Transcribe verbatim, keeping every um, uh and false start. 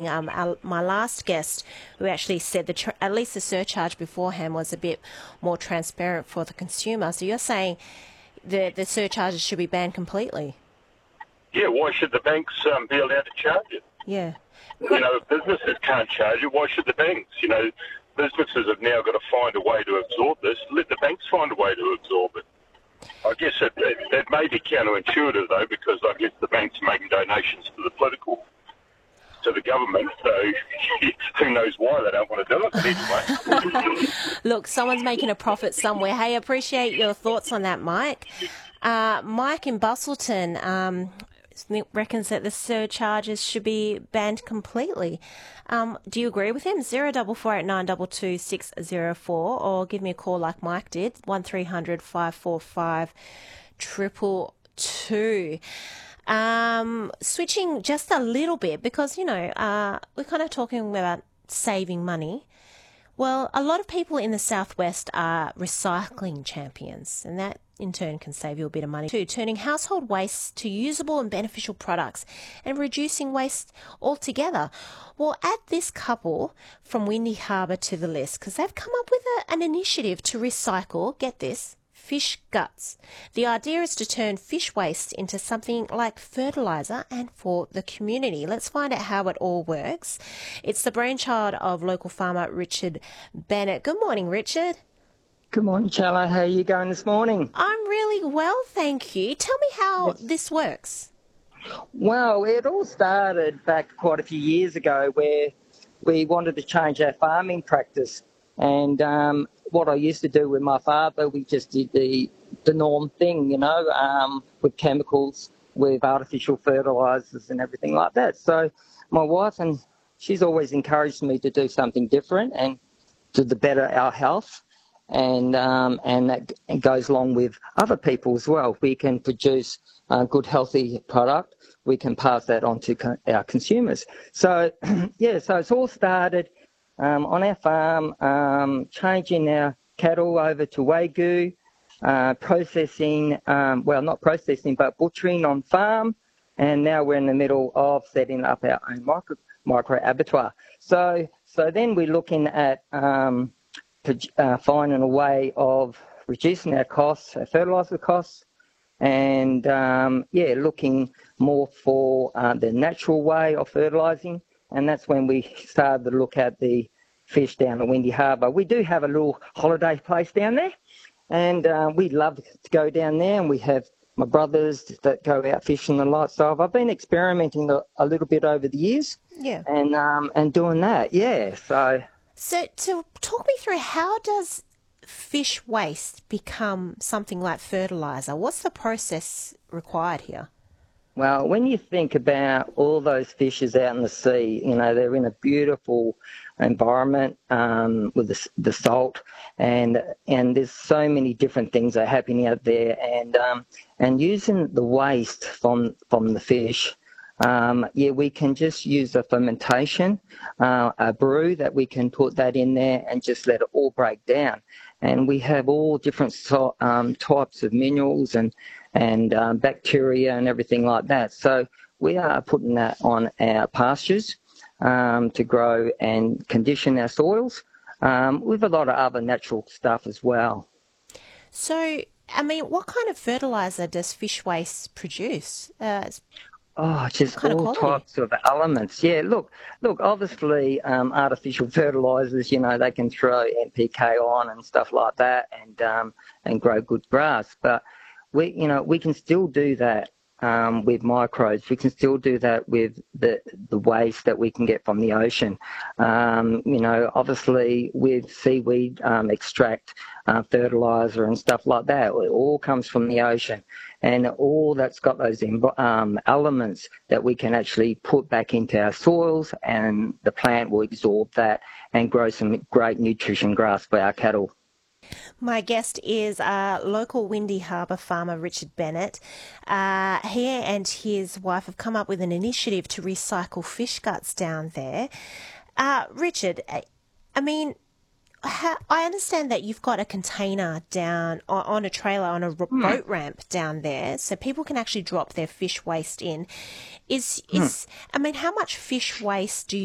saying, um, our, my last guest, who actually said the tr- at least the surcharge beforehand was a bit more transparent for the consumer. So you're saying the the surcharges should be banned completely? Yeah, why should the banks um, be allowed to charge it? Yeah. You know, if businesses can't charge it, why should the banks? You know, businesses have now got to find a way to absorb this. Let the banks find a way to absorb it. I guess it, it, it may be counterintuitive, though, because I guess the banks are making donations to the political, to the government, so who knows why they don't want to do it, but anyway. Look, someone's making a profit somewhere. Hey, I appreciate your thoughts on that, Mike. Uh, Mike in Bustleton um, reckons that the surcharges should be banned completely. Um, do you agree with him? Zero double four eight nine double two six zero four, or give me a call like Mike did, one three hundred five four five triple two. Um, switching just a little bit because, you know, uh, we're kind of talking about saving money. Well, a lot of people in the southwest are recycling champions, and that in turn can save you a bit of money too, turning household waste to usable and beneficial products and reducing waste altogether. Well, add this couple from Windy Harbour to the list because they've come up with a, an initiative to recycle, get this, fish guts. The idea is to turn fish waste into something like fertiliser and for the community. Let's find out how it all works. It's the brainchild of local farmer Richard Bennett. Good morning, Richard. Good morning, Charlo. How are you going this morning? I'm really well, thank you. Tell me how Yes. this works. Well, it all started back quite a few years ago where we wanted to change our farming practice. And um, what I used to do with my father, we just did the, the norm thing, you know, um, with chemicals, with artificial fertilisers and everything like that. So my wife, and she's always encouraged me to do something different and to the better our health. And um, and that goes along with other people as well. We can produce a good, healthy product. We can pass that on to co- our consumers. So, yeah, so it's all started um, on our farm, um, changing our cattle over to Wagyu, uh, processing, um, well, not processing, but butchering on farm. And now we're in the middle of setting up our own micro, micro abattoir. So, so then we're looking at... Um, Uh, finding a way of reducing our costs, our fertiliser costs, and um, yeah, looking more for uh, the natural way of fertilising. And that's when we started to look at the fish down at Windy Harbour. We do have a little holiday place down there, and uh, we love to go down there. And we have my brothers that go out fishing a lot. So I've been experimenting a, a little bit over the years, Yeah. and um, and doing that. Yeah, so. So to talk me through, how does fish waste become something like fertiliser? What's the process required here? Well, when you think about all those fishes out in the sea, you know, they're in a beautiful environment um, with the, the salt, and and there's so many different things that are happening out there, and um, and using the waste from from the fish. Um, yeah, we can just use a fermentation, uh, a brew that we can put that in there and just let it all break down. And we have all different so, um, types of minerals and, and um, bacteria and everything like that. So we are putting that on our pastures um, to grow and condition our soils um, with a lot of other natural stuff as well. So, I mean, what kind of fertiliser does fish waste produce? Uh, it's Oh, just kind of all quality? types of elements. Yeah, look, look. Obviously, um, artificial fertilisers. You know, they can throw N P K on and stuff like that, and um, and grow good grass. But we, you know, we can still do that um, with microbes. We can still do that with the the waste that we can get from the ocean. Um, you know, obviously with seaweed um, extract uh, fertiliser and stuff like that. It all comes from the ocean. And all that's got those um, elements that we can actually put back into our soils, and the plant will absorb that and grow some great nutrition grass for our cattle. My guest is uh, local Windy Harbour farmer Richard Bennett. Uh, he and his wife have come up with an initiative to recycle fish guts down there. Uh, Richard, I mean, How, I understand that you've got a container down on, on a trailer on a r- Hmm. boat ramp down there, so people can actually drop their fish waste in. Is is I mean, how much fish waste do you